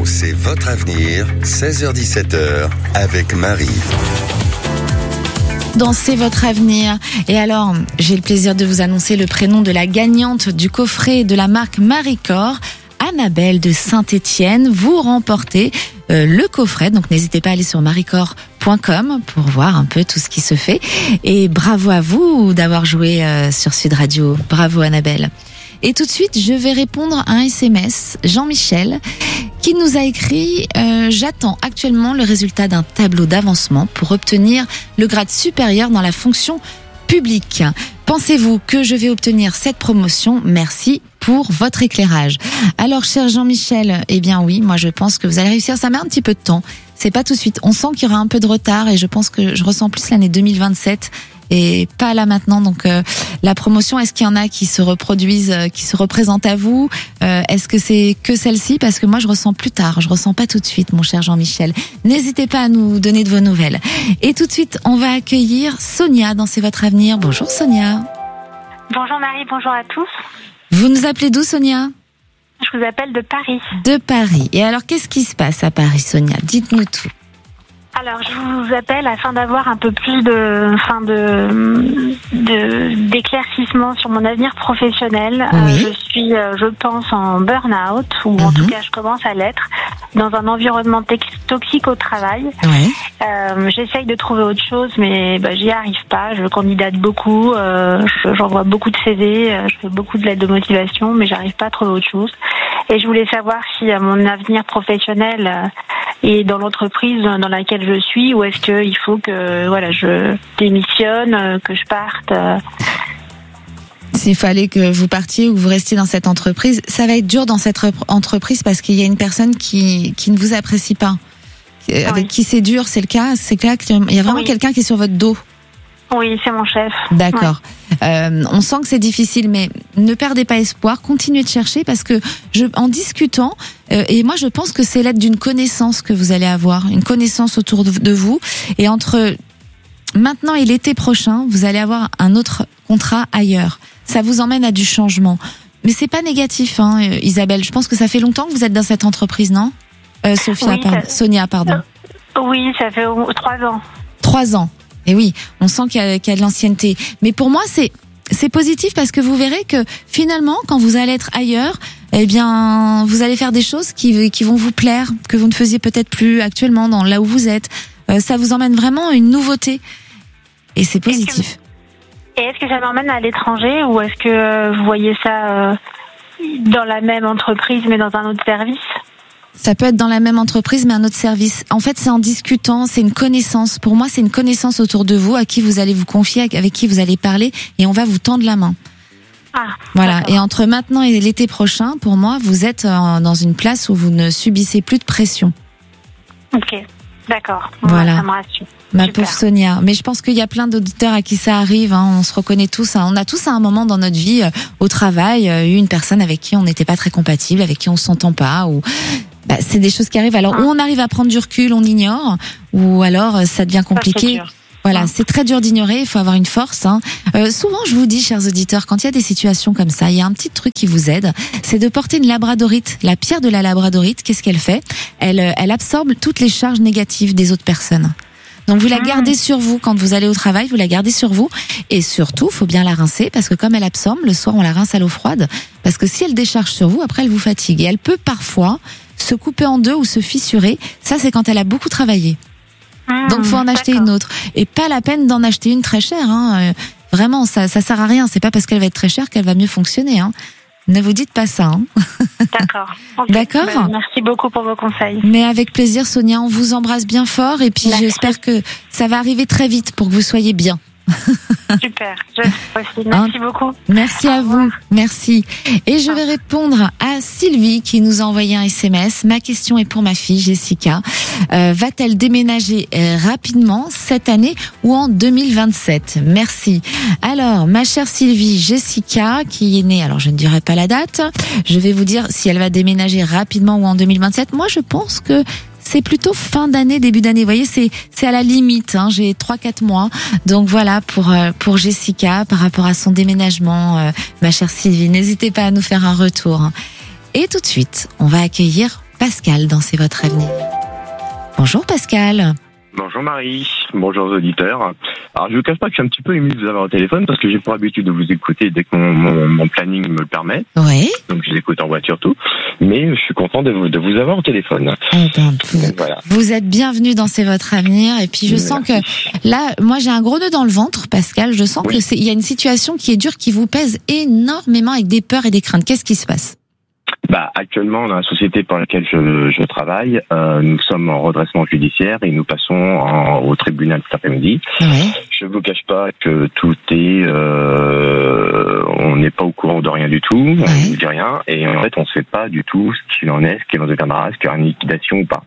C'est votre avenir, 16h-17h, avec Marie. Dans C'est votre avenir. Et alors, j'ai le plaisir de vous annoncer le prénom de la gagnante du coffret de la marque Maricor, Annabelle de Saint-Étienne. Vous remportez le coffret, donc n'hésitez pas à aller sur maricor.com pour voir un peu tout ce qui se fait. Et bravo à vous d'avoir joué sur Sud Radio. Bravo Annabelle. Et tout de suite, je vais répondre à un SMS, Jean-Michel, qui nous a écrit « J'attends actuellement le résultat d'un tableau d'avancement pour obtenir le grade supérieur dans la fonction publique. Pensez-vous que je vais obtenir cette promotion ? Merci pour votre éclairage. » Alors, cher Jean-Michel, eh bien oui, moi je pense que vous allez réussir. Ça met un petit peu de temps. C'est pas tout de suite. On sent qu'il y aura un peu de retard et je pense que je ressens plus l'année 2027 et pas là maintenant. Donc la promotion, est-ce qu'il y en a qui se reproduisent, qui se représentent à vous ? Est-ce que c'est que celle-ci ? Parce que moi je ressens plus tard, je ressens pas tout de suite, mon cher Jean-Michel. N'hésitez pas à nous donner de vos nouvelles. Et tout de suite, on va accueillir Sonia dans C'est votre avenir. Bonjour Sonia. Bonjour Marie, bonjour à tous. Vous nous appelez d'où Sonia ? Je vous appelle de Paris. De Paris. Et alors qu'est-ce qui se passe à Paris Sonia ? Dites-nous tout. Alors, je vous appelle afin d'avoir un peu plus d'éclaircissement sur mon avenir professionnel. Oui. Je suis, je pense, en burn-out, ou en tout cas, je commence à l'être, dans un environnement toxique au travail. Ouais. J'essaye de trouver autre chose, mais j'y arrive pas. Je candidate beaucoup, j'envoie beaucoup de CV, je fais beaucoup de lettres de motivation, mais j'arrive pas à trouver autre chose. Et je voulais savoir si mon avenir professionnel est dans l'entreprise dans laquelle je suis, ou est-ce qu'il faut que je démissionne, que je parte. S'il fallait que vous partiez ou que vous restiez dans cette entreprise, ça va être dur dans cette entreprise parce qu'il y a une personne qui ne vous apprécie pas. Avec qui c'est dur, c'est le cas. C'est clair qu'il y a vraiment quelqu'un qui est sur votre dos. Oui, c'est mon chef. D'accord. Ouais. On sent que c'est difficile, mais ne perdez pas espoir. Continuez de chercher parce que en discutant, et moi je pense que c'est l'aide d'une connaissance que vous allez avoir, une connaissance autour de vous. Et entre maintenant et l'été prochain, vous allez avoir un autre contrat ailleurs. Ça vous emmène à du changement. Mais c'est pas négatif, hein, Isabelle. Je pense que ça fait longtemps que vous êtes dans cette entreprise, non ? Sonia, pardon. Oui, ça fait 3 ans. 3 ans. Et oui, on sent qu'il y a de l'ancienneté. Mais pour moi, c'est positif parce que vous verrez que finalement, quand vous allez être ailleurs, eh bien, vous allez faire des choses qui vont vous plaire, que vous ne faisiez peut-être plus actuellement là où vous êtes. Ça vous emmène vraiment une nouveauté. Et c'est positif. Est-ce que ça m'emmène à l'étranger ou est-ce que vous voyez ça dans la même entreprise mais dans un autre service ? Ça peut être dans la même entreprise, mais un autre service. En fait, c'est en discutant, c'est une connaissance. Pour moi, c'est une connaissance autour de vous, à qui vous allez vous confier, avec qui vous allez parler, et on va vous tendre la main. Voilà. D'accord. Et entre maintenant et l'été prochain, pour moi, vous êtes dans une place où vous ne subissez plus de pression. Ok, d'accord. Voilà. Ça me rassure. Ma pauvre Sonia. Mais je pense qu'il y a plein d'auditeurs à qui ça arrive. Hein. On se reconnaît tous. Hein. On a tous à un moment dans notre vie, au travail, eu une personne avec qui on n'était pas très compatible, avec qui on s'entend pas, ou c'est des choses qui arrivent. Alors, ou on arrive à prendre du recul, on ignore, ou alors ça devient compliqué. Voilà, c'est très dur d'ignorer, il faut avoir une force. Hein. Souvent, je vous dis, chers auditeurs, quand il y a des situations comme ça, il y a un petit truc qui vous aide, c'est de porter une labradorite. La pierre de la labradorite, qu'est-ce qu'elle fait ? Elle absorbe toutes les charges négatives des autres personnes. Donc vous la gardez sur vous quand vous allez au travail, vous la gardez sur vous, et surtout, faut bien la rincer parce que comme elle absorbe, le soir on la rince à l'eau froide, parce que si elle décharge sur vous, après elle vous fatigue et elle peut parfois se couper en deux ou se fissurer. Ça, c'est quand elle a beaucoup travaillé. Donc faut en acheter une autre, et pas la peine d'en acheter une très chère. Hein. Vraiment, ça sert à rien. C'est pas parce qu'elle va être très chère qu'elle va mieux fonctionner. Hein. Ne vous dites pas ça. Hein. D'accord. Okay. D'accord. Merci beaucoup pour vos conseils. Mais avec plaisir, Sonia. On vous embrasse bien fort et puis j'espère que ça va arriver très vite pour que vous soyez bien. Super, merci beaucoup. Merci à vous, merci. Et je vais répondre à Sylvie qui nous a envoyé un SMS. Ma question est pour ma fille Jessica. Va-t-elle déménager rapidement cette année ou en 2027 ? Merci. Alors, ma chère Sylvie, Jessica qui est née, alors je ne dirai pas la date, je vais vous dire si elle va déménager rapidement ou en 2027. Moi, je pense que c'est plutôt fin d'année, début d'année. Vous voyez, c'est à la limite. Hein. J'ai 3-4 mois. Donc voilà pour Jessica par rapport à son déménagement, ma chère Sylvie. N'hésitez pas à nous faire un retour. Et tout de suite, on va accueillir Pascal dans C'est votre avenir. Bonjour Pascal. Bonjour Marie, bonjour aux auditeurs. Alors je vous cache pas que je suis un petit peu ému de vous avoir au téléphone parce que j'ai pour habitude de vous écouter dès que mon planning me le permet. Oui. Donc je l'écoute en voiture tout. Mais je suis content de vous avoir au téléphone. Voilà. Vous êtes bienvenue dans C'est votre avenir. Et puis je sens que là, moi j'ai un gros nœud dans le ventre, Pascal. Je sens que il y a une situation qui est dure, qui vous pèse énormément avec des peurs et des craintes. Qu'est-ce qui se passe ? Actuellement, dans la société pour laquelle je travaille, nous sommes en redressement judiciaire et nous passons au tribunal cet après-midi. Ouais. Je ne vous cache pas que tout est... on n'est pas au courant de rien du tout, on ne dit rien, et en fait, on ne sait pas du tout ce qu'il en est, ce qu'il en deviendra, est-ce qu'il y aura une liquidation ou pas.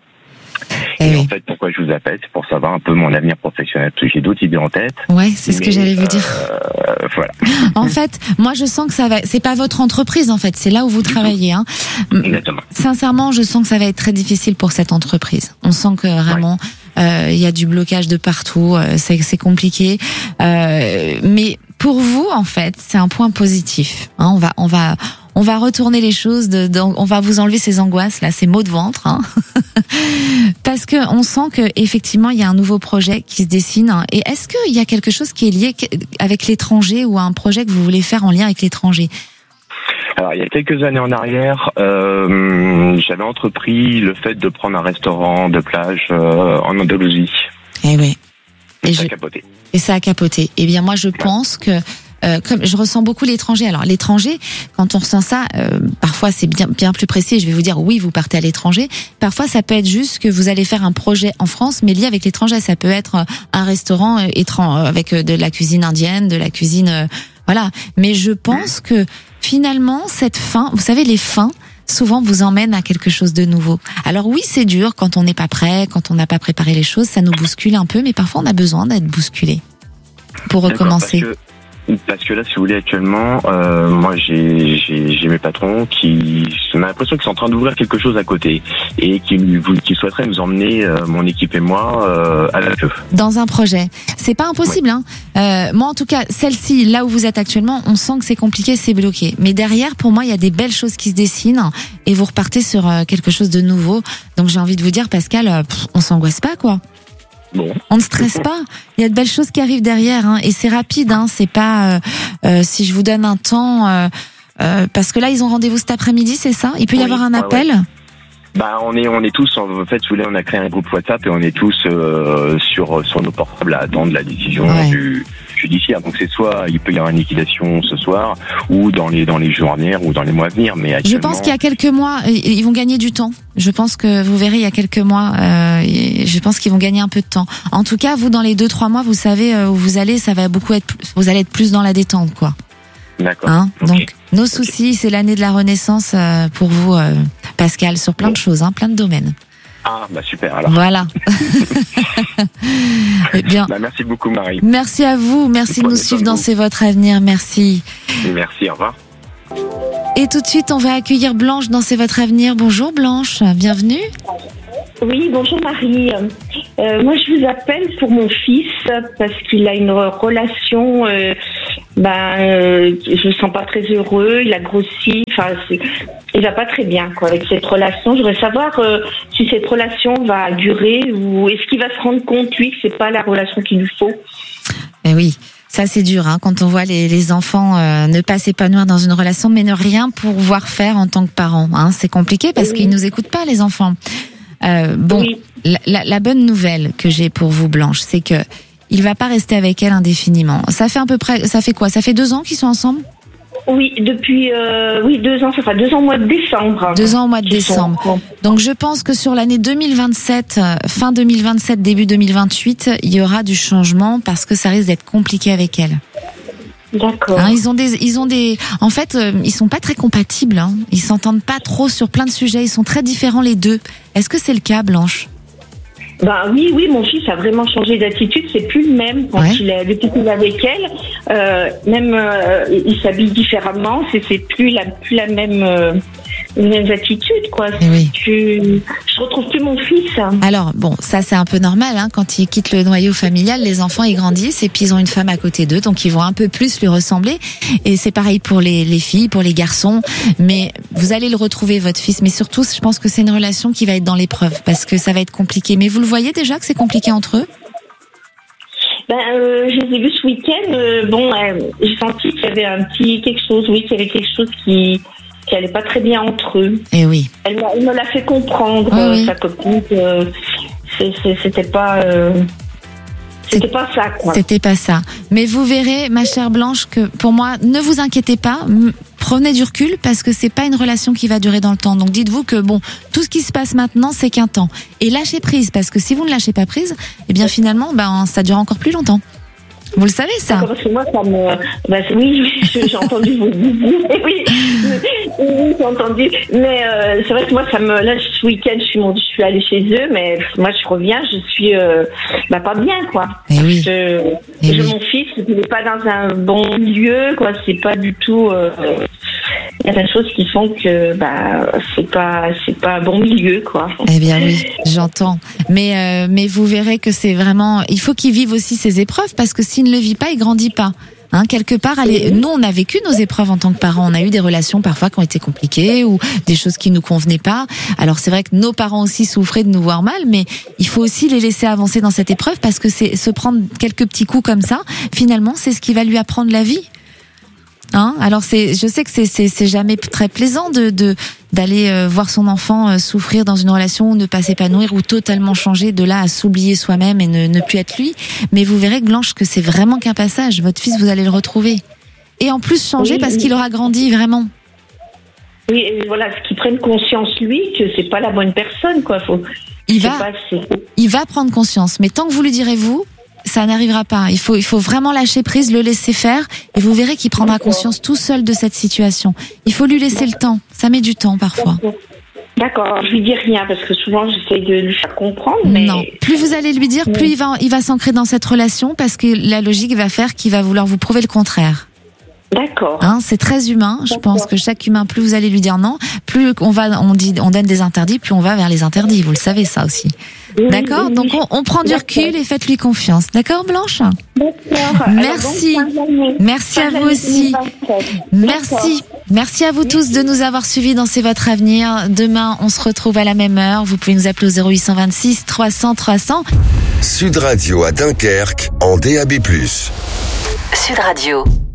Et en fait, pourquoi je vous appelle, c'est pour savoir un peu mon avenir professionnel, parce que j'ai d'autres idées en tête. Ouais, c'est ce que j'allais vous dire. Voilà. En fait, moi je sens que ça va. C'est pas votre entreprise en fait, c'est là où vous travaillez. Hein. Exactement. Sincèrement, je sens que ça va être très difficile pour cette entreprise. On sent que vraiment il y a du blocage de partout. C'est compliqué. Mais pour vous, en fait, c'est un point positif. Hein, on va retourner les choses. On va vous enlever ces angoisses là, ces maux de ventre. Hein. Parce que on sent que effectivement il y a un nouveau projet qui se dessine. Et est-ce qu'il y a quelque chose qui est lié avec l'étranger ou un projet que vous voulez faire en lien avec l'étranger ? Alors, il y a quelques années en arrière, j'avais entrepris le fait de prendre un restaurant de plage en Andalousie. Eh oui. Et ça a capoté. Et ça a capoté. Eh bien, moi, je pense que comme je ressens beaucoup l'étranger. Alors l'étranger, quand on ressent ça, parfois c'est bien plus précis. Je vais vous dire oui, vous partez à l'étranger. Parfois ça peut être juste que vous allez faire un projet en France, mais lié avec l'étranger. Ça peut être un restaurant avec de la cuisine indienne, de la cuisine, voilà. Mais je pense que finalement cette fin, vous savez, les fins souvent vous emmènent à quelque chose de nouveau. Alors oui, c'est dur quand on n'est pas prêt, quand on n'a pas préparé les choses, ça nous bouscule un peu, mais parfois on a besoin d'être bousculé pour recommencer. Parce que là, si vous voulez, actuellement, moi, j'ai mes patrons qui, on a l'impression qu'ils sont en train d'ouvrir quelque chose à côté et qui souhaiteraient nous emmener, mon équipe et moi, à la queue. Dans un projet, c'est pas impossible. Hein. Moi, en tout cas, celle-ci, là où vous êtes actuellement, on sent que c'est compliqué, c'est bloqué. Mais derrière, pour moi, il y a des belles choses qui se dessinent et vous repartez sur quelque chose de nouveau. Donc, j'ai envie de vous dire, Pascal, on s'angoisse pas, quoi. Bon. On ne stresse pas. Il y a de belles choses qui arrivent derrière, hein, et c'est rapide. Hein, c'est pas si je vous donne un temps, parce que là ils ont rendez-vous cet après-midi, c'est ça ? Il peut y avoir un appel. Ouais. On est tous en fait, si vous voulez, on a créé un groupe WhatsApp et on est tous sur nos portables à attendre la décision du judiciaire. Donc c'est soit il peut y avoir une liquidation ce soir ou dans les jours à venir ou dans les mois à venir. Mais je pense qu'il y a quelques mois, ils vont gagner du temps. Je pense que vous verrez, il y a quelques mois, je pense qu'ils vont gagner un peu de temps. En tout cas, vous dans les 2-3 mois, vous savez où vous allez, ça va vous allez être plus dans la détente, quoi. D'accord. Hein, donc nos soucis, c'est l'année de la renaissance pour vous, Pascal, sur plein de choses, hein, plein de domaines. Ah super alors. Voilà. Eh bien. Merci beaucoup Marie. Merci à vous, merci de nous suivre dans C'est votre avenir, merci. Merci, au revoir. Et tout de suite, on va accueillir Blanche dans C'est votre avenir. Bonjour Blanche, bienvenue. Oui, bonjour Marie. Moi, je vous appelle pour mon fils parce qu'il a une relation. Je le sens pas très heureux. Il a grossi. Enfin, il va pas très bien quoi avec cette relation. Je voudrais savoir si cette relation va durer ou est-ce qu'il va se rendre compte lui que c'est pas la relation qu'il lui faut. Eh oui. Ça c'est dur hein, quand on voit les enfants ne pas s'épanouir dans une relation mais ne rien pouvoir faire en tant que parents. Hein. C'est compliqué parce qu'ils nous écoutent pas les enfants. La bonne nouvelle que j'ai pour vous Blanche, c'est que il va pas rester avec elle indéfiniment. Ça fait quoi ? Ça fait 2 ans qu'ils sont ensemble ? Oui, depuis 2 ans, ça fera 2 ans au mois de décembre. 2 ans au mois de décembre. Donc je pense que sur l'année 2027, fin 2027, début 2028, il y aura du changement parce que ça risque d'être compliqué avec elle. D'accord. Hein, en fait, ils sont pas très compatibles. Hein. Ils s'entendent pas trop sur plein de sujets. Ils sont très différents les deux. Est-ce que c'est le cas, Blanche ? Oui, mon fils a vraiment changé d'attitude. C'est plus le même quand depuis qu'il est avec elle. Il s'habille différemment. C'est plus la même. les mêmes attitudes, quoi. Oui. Je retrouve plus mon fils. Alors bon, ça c'est un peu normal, hein, quand ils quittent le noyau familial, les enfants ils grandissent et puis ils ont une femme à côté d'eux, donc ils vont un peu plus lui ressembler. Et c'est pareil pour les filles, pour les garçons. Mais vous allez le retrouver, votre fils. Mais surtout, je pense que c'est une relation qui va être dans l'épreuve parce que ça va être compliqué. Mais vous le voyez déjà que c'est compliqué entre eux? Je les ai vus ce week-end. J'ai senti qu'il y avait quelque chose qui allait pas très bien entre eux. Et oui. Elle me l'a fait comprendre, oui. sa copine, que c'était pas ça, quoi. C'était pas ça. Mais vous verrez, ma chère Blanche, que pour moi, ne vous inquiétez pas. Prenez du recul parce que c'est pas une relation qui va durer dans le temps. Donc dites-vous que tout ce qui se passe maintenant, c'est qu'un temps. Et lâchez prise parce que si vous ne lâchez pas prise, eh bien finalement, ça dure encore plus longtemps. Vous le savez, ça? Parce que moi, ça me... oui, j'ai entendu vous dire. Oui, j'ai entendu. Mais c'est vrai que moi, là, ce week-end, je suis allée chez eux, mais moi, je reviens, je suis pas bien, quoi. Et oui. Mon fils, il n'est pas dans un bon lieu, quoi. C'est pas du tout... il y a des choses qui font que c'est pas un bon milieu, quoi. Eh bien oui, j'entends. Mais vous verrez que c'est vraiment, il faut qu'il vive aussi ses épreuves parce que s'il ne le vit pas, il grandit pas. Hein, quelque part, nous on a vécu nos épreuves en tant que parents. On a eu des relations parfois qui ont été compliquées ou des choses qui nous convenaient pas. Alors c'est vrai que nos parents aussi souffraient de nous voir mal, mais il faut aussi les laisser avancer dans cette épreuve parce que c'est se prendre quelques petits coups comme ça. Finalement, c'est ce qui va lui apprendre la vie. Hein, alors je sais que c'est jamais très plaisant d'aller voir son enfant souffrir dans une relation ou ne pas s'épanouir ou totalement changer de là à s'oublier soi-même et ne plus être lui. Mais vous verrez, Blanche, que c'est vraiment qu'un passage. Votre fils, vous allez le retrouver. Et en plus changer parce qu'il aura grandi vraiment. Oui, et voilà, qu'il prenne conscience lui que c'est pas la bonne personne, quoi. Il va prendre conscience. Mais tant que vous lui direz vous, ça n'arrivera pas. Il faut vraiment lâcher prise, le laisser faire, et vous verrez qu'il prendra conscience tout seul de cette situation. Il faut lui laisser le temps. Ça met du temps parfois. D'accord. Je lui dis rien parce que souvent j'essaie de lui faire comprendre. Mais... Non. Plus vous allez lui dire, plus il va s'ancrer dans cette relation parce que la logique va faire qu'il va vouloir vous prouver le contraire. D'accord. Hein, c'est très humain. Je pense que chaque humain, plus vous allez lui dire non, plus on donne des interdits, plus on va vers les interdits. Vous le savez ça aussi. Oui, d'accord. Oui. Donc on prend du recul et faites-lui confiance. D'accord, Blanche? D'accord. Merci. Merci à vous aussi. Merci à vous tous de nous avoir suivis dans C'est votre avenir. Demain, on se retrouve à la même heure. Vous pouvez nous appeler au 0826 300 300. Sud Radio à Dunkerque en DAB+. Sud Radio.